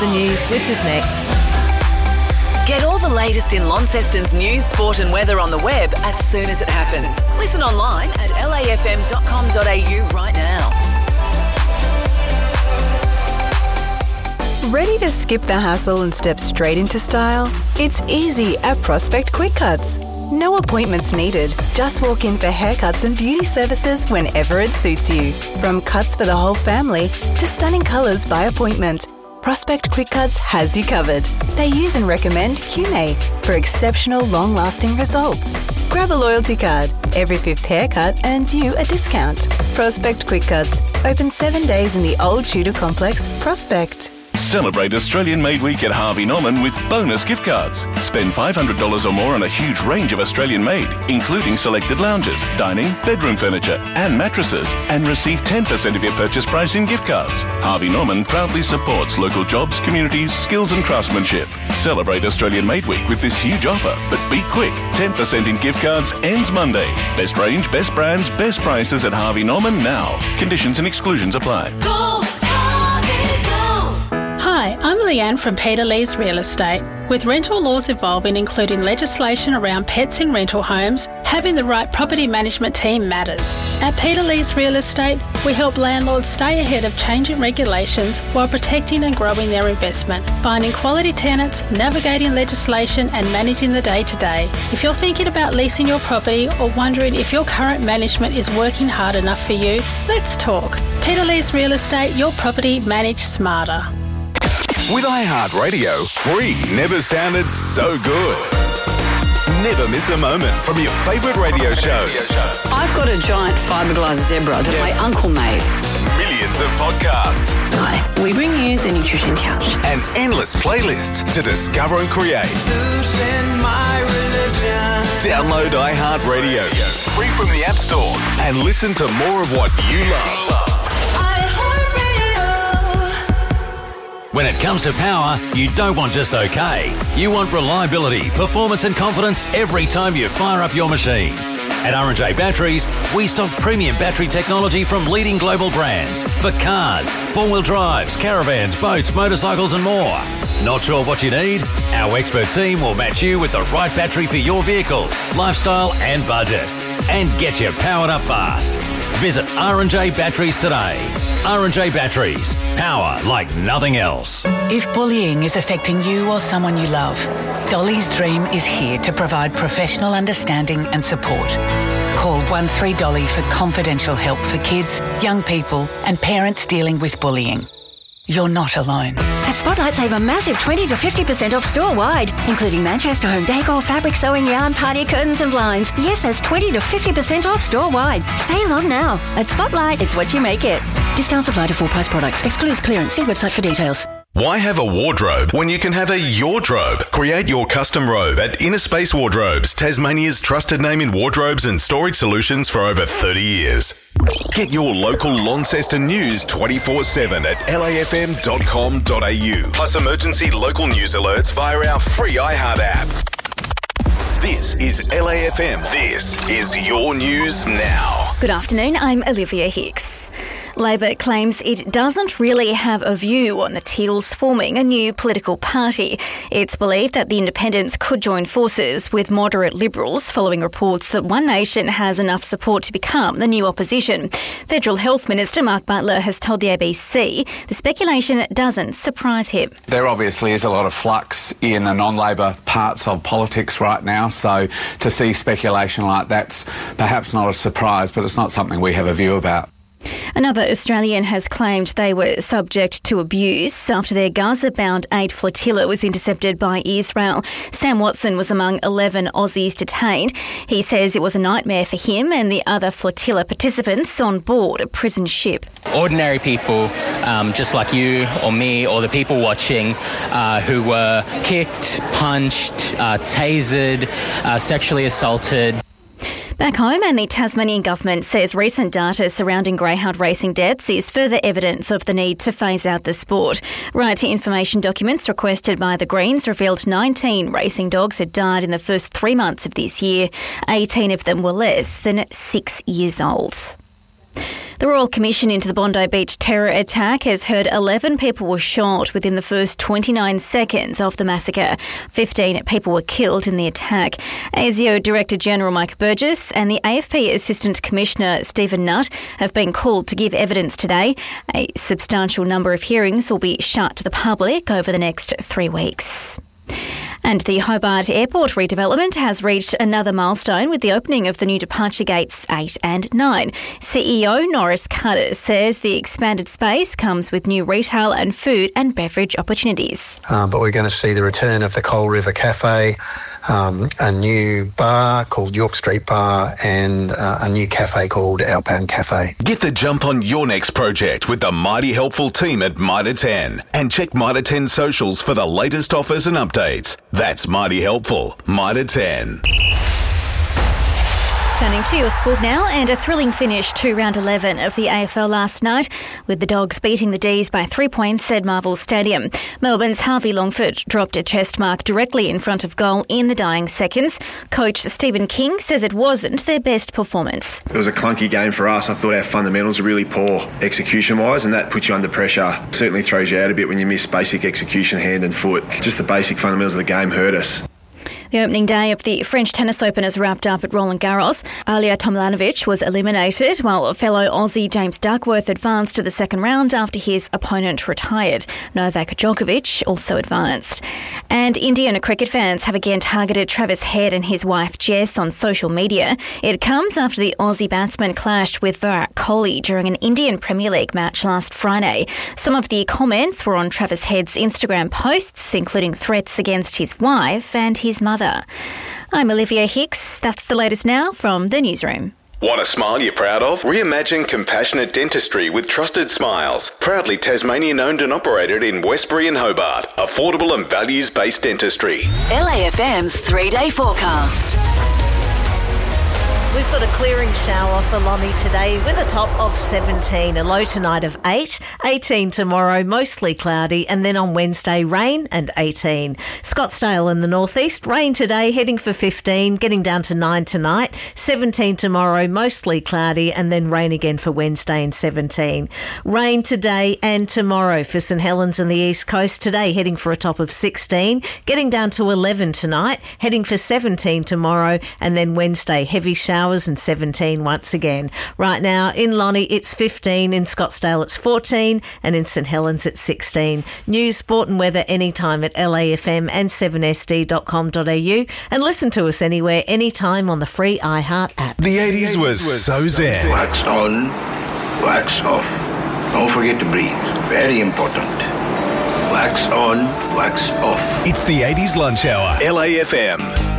The news, which is next. Get all the latest in Launceston's news, sport and weather on the web as soon as it happens. Listen online at lafm.com.au right now. Ready to skip the hassle and step straight into style? It's easy at Prospect Quick Cuts. No appointments needed. Just walk in for haircuts and beauty services whenever it suits you. From cuts for the whole family to stunning colours by appointment, Prospect Quick Cuts has you covered. They use and recommend QNA for exceptional long-lasting results. Grab a loyalty card. Every 5th haircut earns you a discount. Prospect Quick Cuts. Open 7 days in the Old Tudor Complex, Prospect. Celebrate Australian Made Week at Harvey Norman with bonus gift cards. Spend $500 or more on a huge range of Australian made, including selected lounges, dining, bedroom furniture and mattresses, and receive 10% of your purchase price in gift cards. Harvey Norman proudly supports local jobs, communities, skills and craftsmanship. Celebrate Australian Made Week with this huge offer, but be quick. 10% in gift cards ends Monday. Best range, best brands, best prices at Harvey Norman now. Conditions and exclusions apply. Go, Harvey, go! Hi, I'm Leanne from Peter Lee's Real Estate. With rental laws evolving, including legislation around pets in rental homes, having the right property management team matters. At Peter Lee's Real Estate, we help landlords stay ahead of changing regulations while protecting and growing their investment, finding quality tenants, navigating legislation and managing the day-to-day. If you're thinking about leasing your property or wondering if your current management is working hard enough for you, let's talk. Peter Lee's Real Estate, your property managed smarter. With iHeartRadio, free never sounded so good. Never miss a moment from your favourite radio shows. I've got a giant fiberglass zebra that my uncle made. Millions of podcasts. Hi, we bring you the Nutrition Couch. And endless playlists to discover and create. Download iHeartRadio, free from the App Store, and listen to more of what you love. When it comes to power, you don't want just okay. You want reliability, performance and confidence every time you fire up your machine. At R&J Batteries, we stock premium battery technology from leading global brands for cars, four-wheel drives, caravans, boats, motorcycles and more. Not sure what you need? Our expert team will match you with the right battery for your vehicle, lifestyle and budget. And get you powered up fast. Visit R&J Batteries today. R&J Batteries. Power like nothing else. If bullying is affecting you or someone you love, Dolly's Dream is here to provide professional understanding and support. Call 13Dolly for confidential help for kids, young people and parents dealing with bullying. You're not alone. At Spotlight, save a massive 20 to 50% off store-wide, including Manchester home decor, fabric, sewing, yarn, party curtains and blinds. Yes, that's 20 to 50% off store-wide. Sale on now. At Spotlight, it's what you make it. Discounts apply to full-price products. Excludes clearance. See website for details. Why have a wardrobe when you can have a Yordrobe? Create your custom robe at Inner Space Wardrobes, Tasmania's trusted name in wardrobes and storage solutions for over 30 years. Get your local Launceston news 24/7 at lafm.com.au. Plus emergency local news alerts via our free iHeart app. This is LAFM. This is your news now. Good afternoon, I'm Olivia Hicks. Labor claims it doesn't really have a view on the Teals forming a new political party. It's believed that the independents could join forces with moderate Liberals following reports that One Nation has enough support to become the new opposition. Federal Health Minister Mark Butler has told the ABC the speculation doesn't surprise him. There obviously is a lot of flux in the non-Labor parts of politics right now, so to see speculation like that's perhaps not a surprise, but it's not something we have a view about. Another Australian has claimed they were subject to abuse after their Gaza-bound aid flotilla was intercepted by Israel. Sam Watson was among 11 Aussies detained. He says it was a nightmare for him and the other flotilla participants on board a prison ship. Ordinary people, just like you or me or the people watching, who were kicked, punched, tasered, sexually assaulted. Back home, and the Tasmanian government says recent data surrounding greyhound racing deaths is further evidence of the need to phase out the sport. Right to information documents requested by the Greens revealed 19 racing dogs had died in the first 3 months of this year. 18 of them were less than 6 years old. The Royal Commission into the Bondi Beach terror attack has heard 11 people were shot within the first 29 seconds of the massacre. 15 people were killed in the attack. ASIO Director General Mike Burgess and the AFP Assistant Commissioner Stephen Nutt have been called to give evidence today. A substantial number of hearings will be shut to the public over the next 3 weeks. And the Hobart Airport redevelopment has reached another milestone with the opening of the new departure gates 8 and 9. CEO Norris Carter says the expanded space comes with new retail and food and beverage opportunities. But we're going to see the return of the Coal River Cafe, a new bar called York Street Bar, and a new cafe called Outbound Cafe. Get the jump on your next project with the mighty helpful team at Mitre 10. And check Mitre 10 socials for the latest offers and updates. That's mighty helpful. Mitre 10. Turning to your sport now, and a thrilling finish to round 11 of the AFL last night, with the Dogs beating the D's by 3 points at Marvel Stadium. Melbourne's Harvey Longford dropped a chest mark directly in front of goal in the dying seconds. Coach Stephen King says it wasn't their best performance. It was a clunky game for us. I thought our fundamentals were really poor execution-wise, and that puts you under pressure. Certainly throws you out a bit when you miss basic execution, hand and foot. Just the basic fundamentals of the game hurt us. The opening day of the French Tennis Open is wrapped up at Roland Garros. Ilya Tomljanovic was eliminated, while fellow Aussie James Duckworth advanced to the second round after his opponent retired. Novak Djokovic also advanced. And Indian cricket fans have again targeted Travis Head and his wife Jess on social media. It comes after the Aussie batsman clashed with Virat Kohli during an Indian Premier League match last Friday. Some of the comments were on Travis Head's Instagram posts, including threats against his wife and his mother. I'm Olivia Hicks. That's the latest now from the newsroom. Want a smile you're proud of? Reimagine compassionate dentistry with Trusted Smiles. Proudly Tasmanian owned and operated in Westbury and Hobart. Affordable and values-based dentistry. LAFM's 3-day forecast. We've got a clearing shower for Lonnie today with a top of 17, a low tonight of 8, 18 tomorrow, mostly cloudy, and then on Wednesday, rain and 18. Scottsdale in the northeast, rain today, heading for 15, getting down to 9 tonight, 17 tomorrow, mostly cloudy, and then rain again for Wednesday and 17. Rain today and tomorrow for St Helens and the east coast, today heading for a top of 16, getting down to 11 tonight, heading for 17 tomorrow, and then Wednesday, heavy showers and 17 once again. Right now in Lonnie it's 15, in Scottsdale it's 14, and in St Helens it's 16. News, sport and weather anytime at LAFM and 7sd.com.au, and listen to us anywhere, anytime on the free iHeart app. The 80s was so zen. Wax on, wax off. Don't forget to breathe. Very important. Wax on, wax off. It's the 80s lunch hour. LAFM.